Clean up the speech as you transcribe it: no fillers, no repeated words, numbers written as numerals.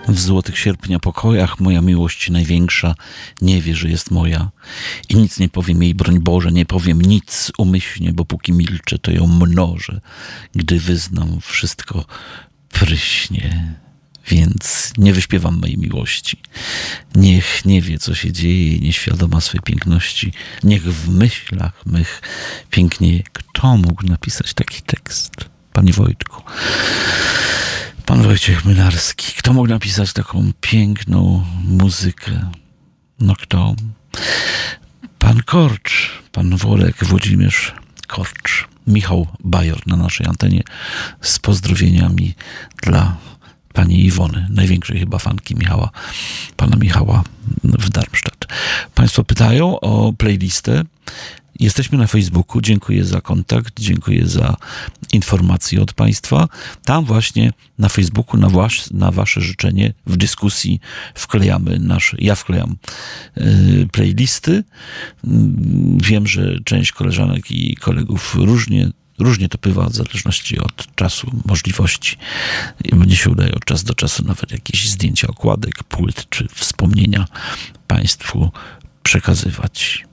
W złotych sierpnia pokojach moja miłość największa nie wie, że jest moja. I nic nie powiem jej, broń Boże, nie powiem nic umyślnie, bo póki milczę, to ją mnożę. Gdy wyznam, wszystko pryśnie. Więc nie wyśpiewam mej miłości. Niech nie wie, co się dzieje, nieświadoma swej piękności. Niech w myślach mych pięknieje. Kto mógł napisać taki tekst? Panie Wojtku. Pan Wojciech Młynarski. Kto mógł napisać taką piękną muzykę? No kto? Pan Korcz, pan Worek, Włodzimierz Korcz. Michał Bajor na naszej antenie z pozdrowieniami dla pani Iwony, największej chyba fanki pana Michała w Darmstadt. Państwo pytają o playlistę. Jesteśmy na Facebooku. Dziękuję za kontakt, dziękuję za informacje od państwa. Tam właśnie na Facebooku na wasze życzenie w dyskusji ja wklejam playlisty. Wiem, że część koleżanek i kolegów różnie to bywa, w zależności od czasu, możliwości. Mnie się udaje od czasu do czasu nawet jakieś zdjęcia okładek, płyt czy wspomnienia państwu przekazywać.